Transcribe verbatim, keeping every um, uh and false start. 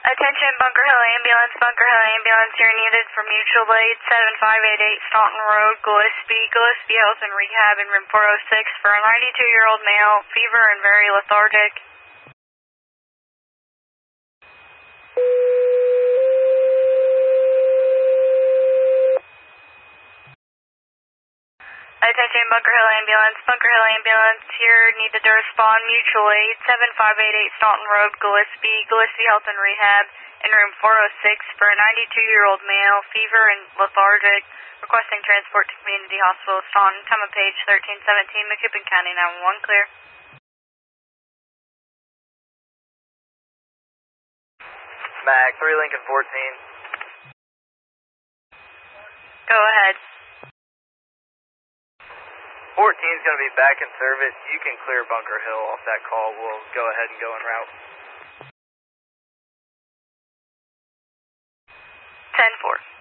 Attention Bunker Hill Ambulance, Bunker Hill Ambulance, you're needed for mutual aid, seven five eight eight Staunton Road, Gillespie, Gillespie Health and Rehab in room four oh six for a ninety-two-year-old male, fever and very lethargic. Attention Bunker Hill Ambulance, Bunker Hill Ambulance, here needed to respond, mutual aid, seven five eight eight Staunton Road, Gillespie, Gillespie Health and Rehab in room four oh six for a ninety-two-year-old male, fever and lethargic, requesting transport to Community Hospital Staunton, time of page thirteen seventeen, Macoupin County nine one one, clear. Mac, three Lincoln fourteen. Go ahead. fourteen's going to be back in service. You can clear Bunker Hill off that call. We'll go ahead and go en route. ten four.